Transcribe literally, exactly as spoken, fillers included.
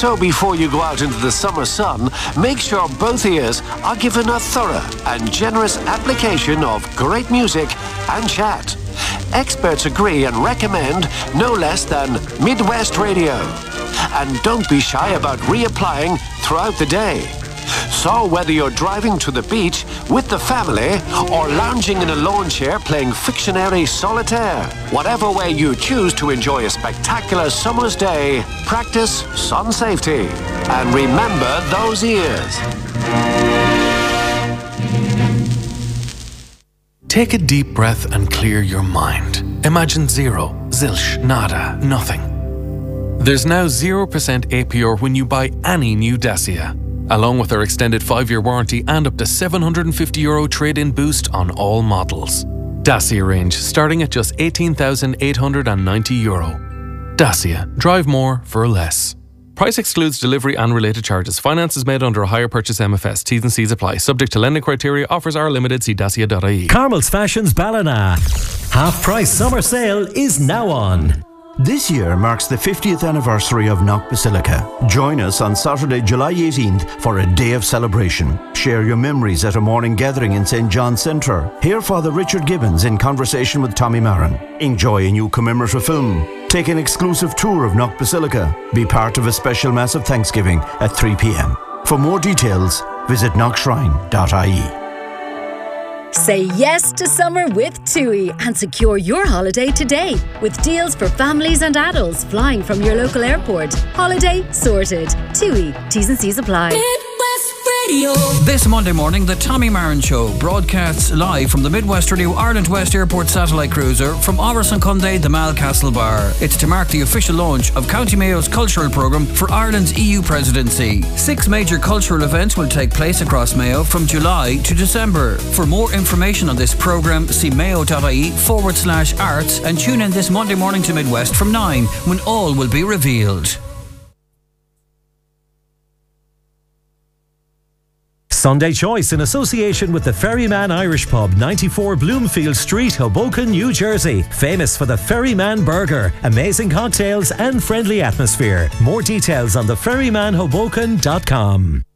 So before you go out into the summer sun, make sure both ears are given a thorough and generous application of great music and chat. Experts agree and recommend no less than Midwest Radio. And don't be shy about reapplying throughout the day. So whether you're driving to the beach with the family or lounging in a lawn chair playing Fictionary Solitaire, whatever way you choose to enjoy a spectacular summer's day, practice sun safety. And remember those ears. Take a deep breath and clear your mind. Imagine zero, zilch, nada, nothing. There's now zero percent A P R when you buy any new Dacia, along with our extended five-year warranty and up to seven hundred fifty euro trade-in boost on all models. Dacia range starting at just eighteen thousand eight hundred ninety euro. Dacia. Drive more for less. Price excludes delivery and related charges. Finance is made under a hire purchase M F S. T's and C's apply. Subject to lending criteria. Offers are limited. See dacia dot I E. Carmel's Fashions Ballina. Half price summer sale is now on. This year marks the fiftieth anniversary of Knock Basilica. Join us on Saturday, July eighteenth for a day of celebration. Share your memories at a morning gathering in Saint John's Centre. Hear Father Richard Gibbons in conversation with Tommy Marin. Enjoy a new commemorative film. Take an exclusive tour of Knock Basilica. Be part of a special Mass of Thanksgiving at three p.m. For more details, visit knock shrine dot I E. Say yes to summer with TUI and secure your holiday today with deals for families and adults flying from your local airport. Holiday sorted. TUI. T's and C's apply. Radio. This Monday morning, the Tommy Marin Show broadcasts live from the Midwest Radio Ireland West Airport satellite cruiser from Áras an Conde, the Mal Castle Bar. It's to mark the official launch of County Mayo's cultural programme for Ireland's E U presidency. Six major cultural events will take place across Mayo from July to December. For more information on this programme, see mayo dot I E forward slash arts and tune in this Monday morning to Midwest from nine when all will be revealed. Sunday Choice in association with the Ferryman Irish Pub, ninety-four Bloomfield Street, Hoboken, New Jersey. Famous for the Ferryman Burger, amazing cocktails and friendly atmosphere. More details on the ferryman hoboken dot com.